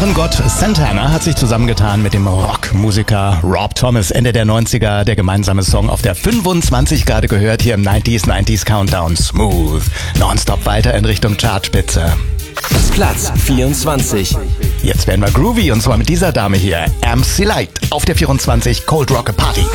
Gitarrengott Santana hat sich zusammengetan mit dem Rockmusiker Rob Thomas Ende der 90er. Der gemeinsame Song auf der 25 gerade gehört hier im 90s Countdown. Smooth. Nonstop weiter in Richtung Chartspitze. Platz 24. Jetzt werden wir groovy und zwar mit dieser Dame hier. MC Light auf der 24 Cold Rock Party.